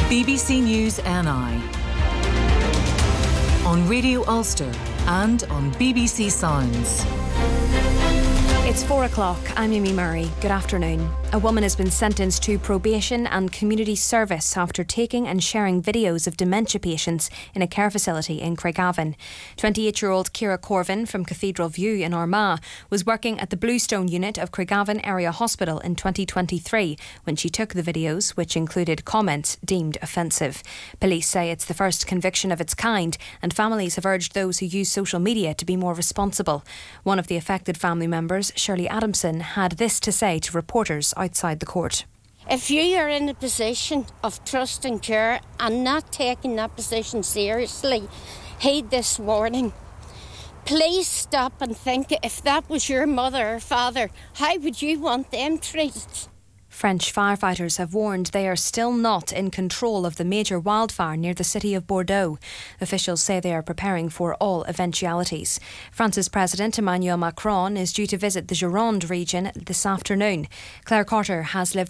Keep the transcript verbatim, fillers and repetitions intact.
B B C News N I on Radio Ulster and on B B C Sounds. It's four o'clock. I'm Amy Murray. Good afternoon. A woman has been sentenced to probation and community service after taking and sharing videos of dementia patients in a care facility in Craigavon. twenty-eight-year-old Ciara Corvin from Cathedral View in Armagh was working at the Bluestone unit of Craigavon Area Hospital in twenty twenty-three when she took the videos, which included comments deemed offensive. Police say it's the first conviction of its kind, and families have urged those who use social media to be more responsible. One of the affected family members, Shirley Adamson, had this to say to reporters outside the court. If you are in a position of trust and care and not taking that position seriously, heed this warning. Please stop and think, if that was your mother or father, how would you want them treated? French firefighters have warned they are still not in control of the major wildfire near the city of Bordeaux. Officials say they are preparing for all eventualities. France's President Emmanuel Macron is due to visit the Gironde region this afternoon. Claire Carter has lived